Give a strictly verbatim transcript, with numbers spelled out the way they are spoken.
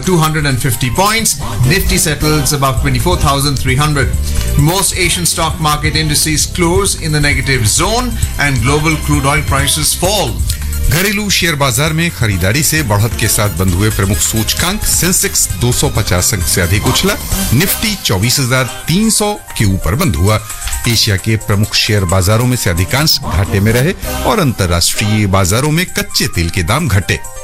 two hundred fifty points. Nifty settles above twenty-four thousand three hundred. Most Asian stock market indices close in the negative zone and global crude oil prices fall. घरेलू share बाजार में खरीदारी से बढ़त के साथ बंद हुए प्रमुख सूचकांक सेंसेक्स दो सौ पचास अंक से अधिक उछला, निफ्टी चौबीस हजार तीन सौ के ऊपर बंद हुआ। एशिया के प्रमुख शेयर बाजारों में से अधिकांश घाटे में रहे और अंतर्राष्ट्रीय बाजारों में कच्चे तेल के दाम घटे।